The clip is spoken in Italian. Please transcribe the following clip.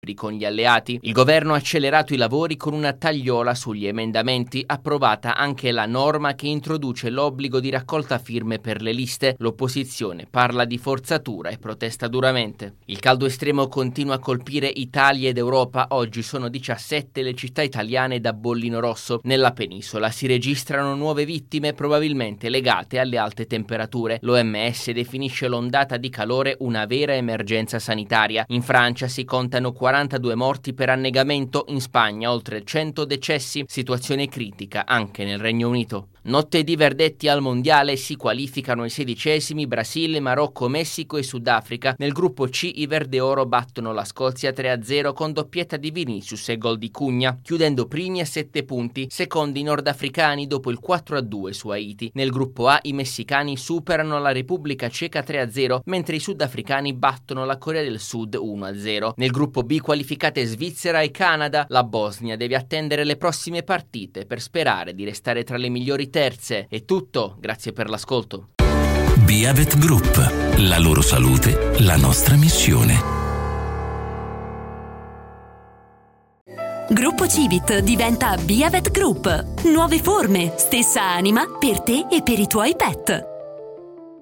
con gli alleati. Il governo ha accelerato i lavori con una tagliola sugli emendamenti, approvata anche la norma che introduce l'obbligo di raccolta firme per le liste. L'opposizione parla di forzatura e protesta duramente. Il caldo estremo continua a colpire Italia ed Europa. Oggi sono 17 le città italiane da bollino rosso. Nella penisola si registrano nuove vittime, probabilmente legate alle alte temperature. L'OMS definisce l'ondata di calore una vera emergenza sanitaria. In Francia si contano 42 morti per annegamento, in Spagna oltre 100 decessi, situazione critica anche nel Regno Unito. Notte di verdetti al mondiale, si qualificano i 16esimi Brasile, Marocco, Messico e Sudafrica. Nel gruppo C i verde oro battono la Scozia 3-0 con doppietta di Vinicius e gol di Cugna, chiudendo primi a 7 punti, secondi i nordafricani dopo il 4-2 su Haiti. Nel gruppo A i messicani superano la Repubblica Ceca 3-0, mentre i sudafricani battono la Corea del Sud 1-0. Nel gruppo B qualificate Svizzera e Canada. La Bosnia deve attendere le prossime partite per sperare di restare tra le migliori terze. È tutto, grazie per l'ascolto. Biavet Group, la loro salute, la nostra missione. Gruppo Civit diventa Biavet Group. Nuove forme, stessa anima per te e per i tuoi pet.